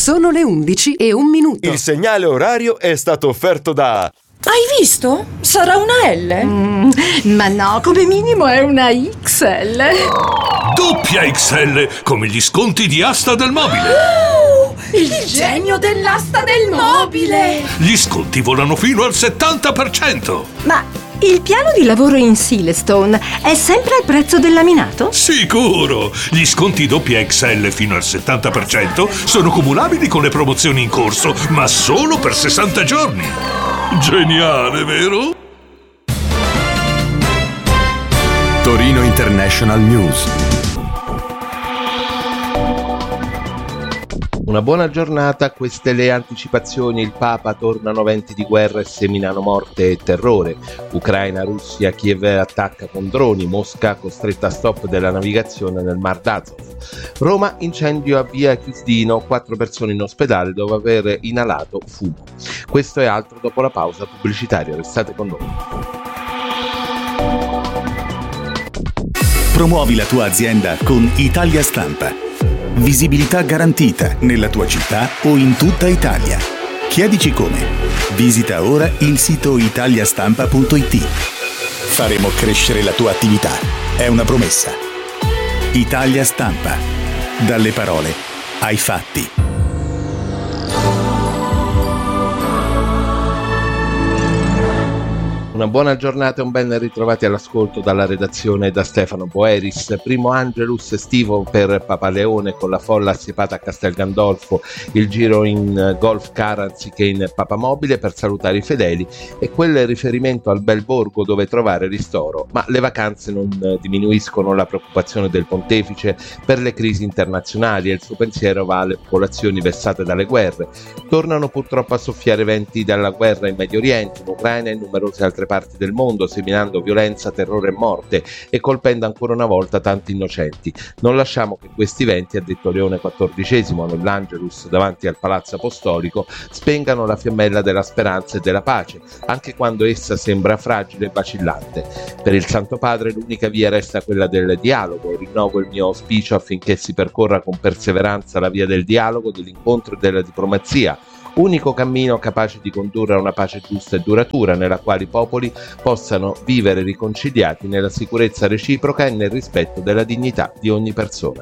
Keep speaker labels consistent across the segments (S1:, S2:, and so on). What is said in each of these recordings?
S1: Sono le 11:01.
S2: Il segnale orario è stato offerto da...
S3: Hai visto? Sarà una L?
S4: Ma no, come minimo è una XL.
S5: Doppia XL, come gli sconti di Asta del Mobile.
S3: Il genio dell'asta del mobile!
S5: Gli sconti volano fino al 70%.
S4: Ma il piano di lavoro in Silestone è sempre al prezzo del laminato?
S5: Sicuro! Gli sconti doppia XL fino al 70% sono cumulabili con le promozioni in corso, ma solo per 60 giorni. Geniale, vero?
S6: Torino International News.
S7: Una buona giornata, queste le anticipazioni. Il Papa, tornano venti di guerra e seminano morte e terrore. Ucraina, Russia, Kiev attacca con droni, Mosca costretta a stop della navigazione nel Mar d'Azov. Roma, incendio a via Chiusdino, 4 persone in ospedale dopo aver inalato fumo. Questo e altro dopo la pausa pubblicitaria, restate con noi.
S6: Promuovi la tua azienda con Italia Stampa. Visibilità garantita nella tua città o in tutta Italia. Chiedici come. Visita ora il sito italiastampa.it. Faremo crescere la tua attività. È una promessa. Italia Stampa. Dalle parole ai fatti.
S7: Una buona giornata e un ben ritrovati all'ascolto dalla redazione da Stefano Boeris. Primo Angelus estivo per Papaleone con la folla assiepata a Castel Gandolfo, il giro in golf car anziché in papamobile per salutare i fedeli e quel riferimento al bel borgo dove trovare ristoro. Ma le vacanze non diminuiscono la preoccupazione del pontefice per le crisi internazionali e il suo pensiero va alle popolazioni vessate dalle guerre. Tornano purtroppo a soffiare venti dalla guerra in Medio Oriente, in Ucraina e in numerose altre parti del mondo, seminando violenza, terrore e morte e colpendo ancora una volta tanti innocenti. Non lasciamo che questi venti, ha detto Leone XIV nell'Angelus davanti al Palazzo Apostolico, spengano la fiammella della speranza e della pace, anche quando essa sembra fragile e vacillante. Per il Santo Padre l'unica via resta quella del dialogo. Rinnovo il mio auspicio affinché si percorra con perseveranza la via del dialogo, dell'incontro e della diplomazia, unico cammino capace di condurre a una pace giusta e duratura nella quale i popoli possano vivere riconciliati nella sicurezza reciproca e nel rispetto della dignità di ogni persona.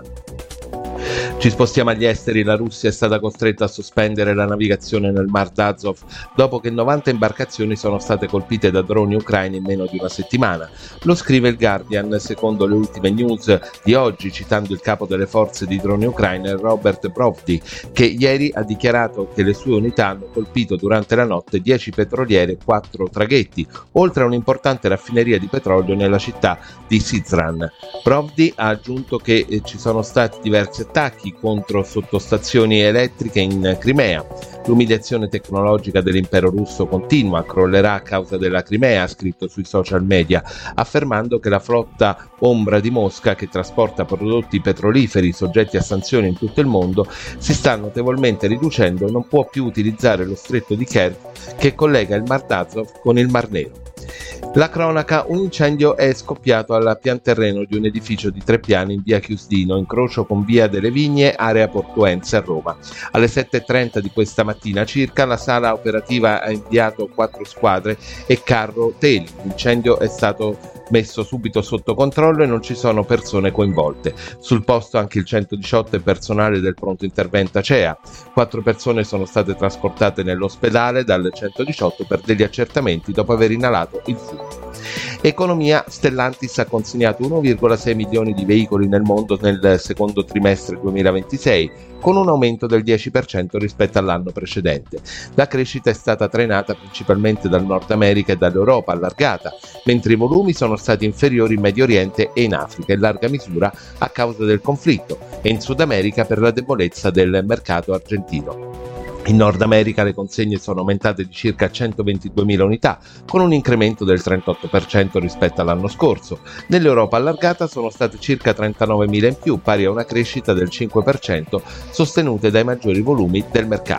S7: Ci spostiamo agli esteri. La Russia è stata costretta a sospendere la navigazione nel Mar d'Azov dopo che 90 imbarcazioni sono state colpite da droni ucraini in meno di una settimana. Lo scrive il Guardian, secondo le ultime news di oggi, citando il capo delle forze di droni ucraine Robert Brovdi, che ieri ha dichiarato che le sue unità hanno colpito durante la notte 10 petroliere e 4 traghetti, oltre a un'importante raffineria di petrolio nella città di Syzran. Brovdi ha aggiunto che ci sono stati diversi attacchi contro sottostazioni elettriche in Crimea. L'umiliazione tecnologica dell'impero russo continua, crollerà a causa della Crimea, ha scritto sui social media, affermando che la flotta ombra di Mosca, che trasporta prodotti petroliferi soggetti a sanzioni in tutto il mondo, si sta notevolmente riducendo e non può più utilizzare lo stretto di Kerch che collega il Mar d'Azov con il Mar Nero. La cronaca: un incendio è scoppiato al pianterreno di un edificio di 3 piani in via Chiusdino, incrocio con via delle Vigne, area Portuense a Roma. Alle 7:30 di questa mattina circa la sala operativa ha inviato 4 squadre e carro teli. L'incendio è stato messo subito sotto controllo e non ci sono persone coinvolte. Sul posto anche il 118 e personale del pronto intervento ACEA. 4 persone sono state trasportate nell'ospedale dal 118 per degli accertamenti dopo aver inalato il fumo. Economia: Stellantis ha consegnato 1,6 milioni di veicoli nel mondo nel secondo trimestre 2026, con un aumento del 10% rispetto all'anno precedente. La crescita è stata trainata principalmente dal Nord America e dall'Europa allargata, mentre i volumi sono stati inferiori in Medio Oriente e in Africa, in larga misura a causa del conflitto, e in Sud America per la debolezza del mercato argentino. In Nord America le consegne sono aumentate di circa 122.000 unità, con un incremento del 38% rispetto all'anno scorso. Nell'Europa allargata sono state circa 39.000 in più, pari a una crescita del 5%, sostenute dai maggiori volumi del mercato.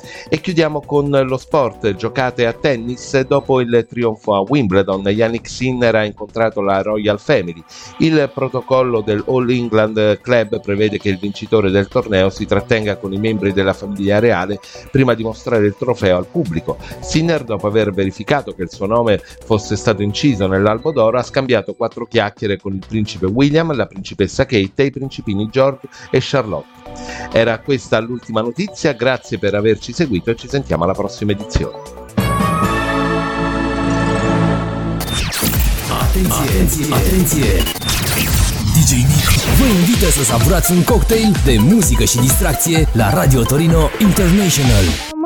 S7: E chiudiamo con lo sport, giocate a tennis. Dopo il trionfo a Wimbledon, Yannick Sinner ha incontrato la Royal Family. Il protocollo del All England Club prevede che il vincitore del torneo si trattenga con i membri della famiglia reale prima di mostrare il trofeo al pubblico. Sinner, dopo aver verificato che il suo nome fosse stato inciso nell'albo d'oro, ha scambiato 4 chiacchiere con il principe William, la principessa Kate e i principini George e Charlotte. Era questa l'ultima notizia, grazie per averci seguito e ci sentiamo alla prossima edizione.
S8: Atenție! DJ Nick vă invită să savurați un cocktail de muzică și distracție la Radio Torino International.